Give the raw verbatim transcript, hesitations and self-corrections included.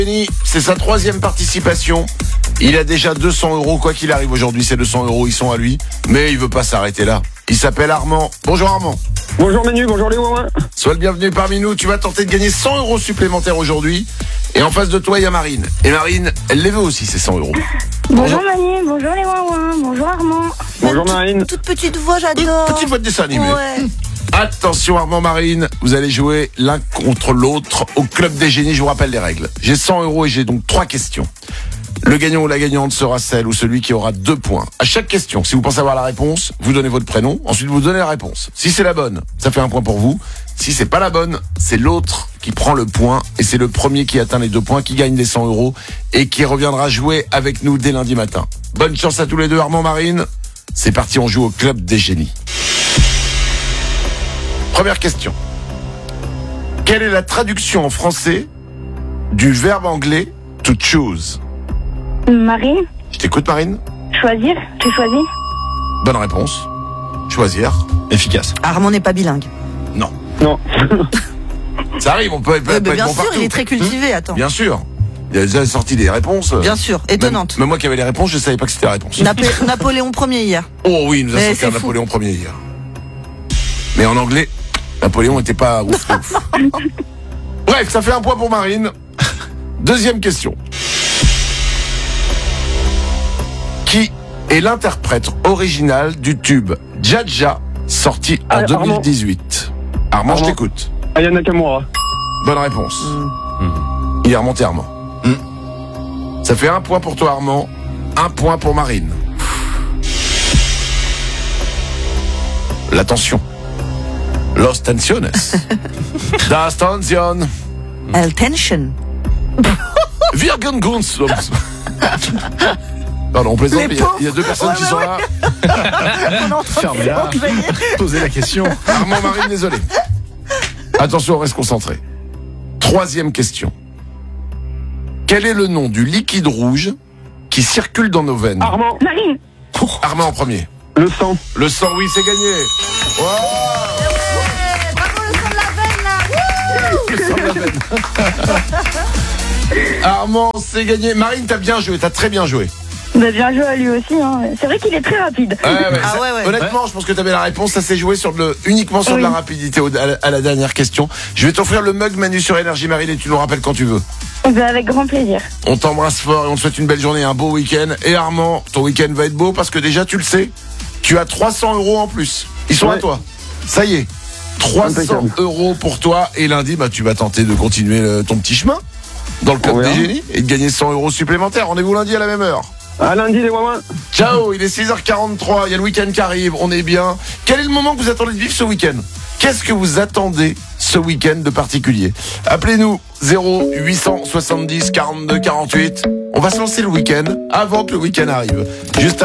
C'est sa troisième participation. Il a déjà deux cents euros, quoi qu'il arrive aujourd'hui, ces deux cents euros, ils sont à lui. Mais il veut pas s'arrêter là. Il s'appelle Armand. Bonjour Armand. Bonjour Manu, bonjour les Wouin. Sois le bienvenu parmi nous. Tu vas tenter de gagner cent euros supplémentaires aujourd'hui. Et en face de toi, il y a Marine. Et Marine, elle les veut aussi, ces cent euros. Bonjour Manu, bonjour les Wouin, bonjour Armand. Bonjour Marine. Toute petite voix, j'adore. Petite voix de dessin animé. Ouais. Attention Armand, Marine, vous allez jouer l'un contre l'autre au Club des Génies. Je vous rappelle les règles. J'ai cent euros et j'ai donc trois questions. Le gagnant ou la gagnante sera celle ou celui qui aura deux points. À chaque question, si vous pensez avoir la réponse, vous donnez votre prénom, ensuite vous donnez la réponse. Si c'est la bonne, ça fait un point pour vous. Si c'est pas la bonne, c'est l'autre qui prend le point et c'est le premier qui atteint les deux points qui gagne les cent euros et qui reviendra jouer avec nous dès lundi matin. Bonne chance à tous les deux, Armand, Marine. C'est parti, on joue au Club des Génies. Première question. Quelle est la traduction en français du verbe anglais to choose? Marine, Je t'écoute, Marine. choisir, tu choisis. Bonne réponse. Choisir. Efficace. Armand n'est pas bilingue. Non. Non. Ça arrive, on peut, peut Ouais, être mais bien bon sûr, partout. il est très cultivé, attends. Bien sûr. Il a déjà sorti des réponses. Bien sûr, étonnante. Même, même moi qui avais les réponses, je savais pas que c'était la réponse. Napé- Napoléon Ier hier. Oh oui, il nous a Mais sorti c'est un fou. Napoléon Ier hier. Mais en anglais, Napoléon était pas ouf. ouf. Bref, ça fait un point pour Marine. Deuxième question. Qui est l'interprète original du tube Dja-Dja, sorti en Euh, deux mille Armand. dix-huit? Armand, je Armand. t'écoute. Aya Nakamura. Bonne réponse. Il est remonté Armand. Ça fait un point pour toi Armand, un point pour Marine. L'attention. Los tensiones. Das tension. El tension. Virgen Guns. Pardon, on plaisante, Les mais il y a- pauvres. il y, a deux personnes Ouais, qui ouais, sont ouais. là. On est en train de Fermez-la. s'enjailler. Posez la question. Armand, Marine, désolé. Attention, on reste concentré. Troisième question. Quel est le nom du liquide rouge qui circule dans nos veines? Armand. Marine, Armand en premier. Le sang. Le sang, oui, c'est gagné. Wow. Bravo, le son de la veine, là. Le sang de la veine. Armand, c'est gagné. Marine, t'as bien joué, t'as très bien joué. bah, bien joué à lui aussi. Hein. C'est vrai qu'il est très rapide. Ouais, ouais, Ah ça- ouais, ouais. Honnêtement, je pense que t'avais la réponse. Ça s'est joué sur le, uniquement sur de Oui. la rapidité au- à la, à la dernière question. Je vais t'offrir le mug Manu sur Énergie, Marine, et tu nous rappelles quand tu veux. Bah, avec grand plaisir. On t'embrasse fort et on te souhaite une belle journée, un beau week-end. Et Armand, ton week-end va être beau parce que déjà, tu le sais, tu as trois cents euros en plus. Ils sont Ouais. à toi. Ça y est. trois cents Impeccable. euros pour toi. Et lundi, bah, tu vas tenter de continuer le- ton petit chemin dans le Club On des verra. Génies et de gagner cent euros supplémentaires. Rendez-vous lundi à la même heure. À lundi les Wouin. Ciao, il est six heures quarante-trois, il y a le week-end qui arrive, on est bien. Quel est le moment que vous attendez de vivre ce week-end? Qu'est-ce que vous attendez ce week-end de particulier? Appelez-nous zéro huit cent soixante-dix quarante-deux quarante-huit. On va se lancer le week-end avant que le week-end arrive. Juste